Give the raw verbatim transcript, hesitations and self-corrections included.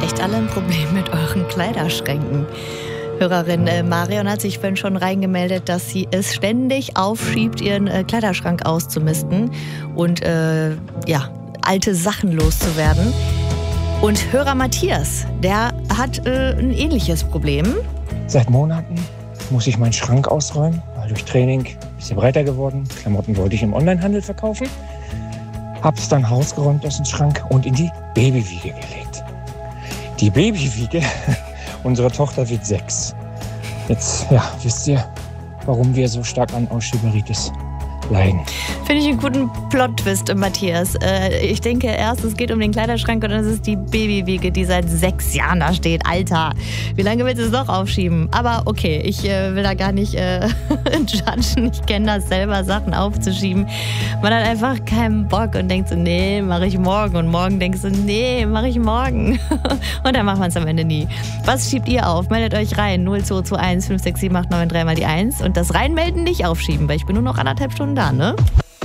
habt echt alle ein Problem mit euren Kleiderschränken. Hörerin äh, Marion hat sich vorhin schon reingemeldet, dass sie es ständig aufschiebt, ihren äh, Kleiderschrank auszumisten und äh, ja, alte Sachen loszuwerden. Und Hörer Matthias, der hat äh, ein ähnliches Problem. Seit Monaten muss ich meinen Schrank ausräumen, weil durch Training ein bisschen breiter geworden. Klamotten wollte ich im Onlinehandel verkaufen. Hab's dann rausgeräumt aus dem Schrank und in die Babywiege gelegt. Die Babywiege unserer Tochter wird sechs. Jetzt, ja, wisst ihr, warum wir so stark an Ausschieberitis leiden. Finde ich einen guten Plot-Twist, Matthias. Äh, ich denke erst, es geht um den Kleiderschrank und dann ist es die Babywiege, die seit sechs Jahren da steht. Alter, wie lange willst du es noch aufschieben? Aber okay, ich äh, will da gar nicht äh, judgen. Ich kenne das selber, Sachen aufzuschieben. Man hat einfach keinen Bock und denkt so, nee, mache ich morgen. Und morgen denkst du, nee, mache ich morgen. Und dann macht man es am Ende nie. Was schiebt ihr auf? Meldet euch rein. null zwei zwei eins fünf sechs sieben acht neun drei mal die eins. Und das Reinmelden nicht aufschieben, weil ich bin nur noch anderthalb Stunden da, ne?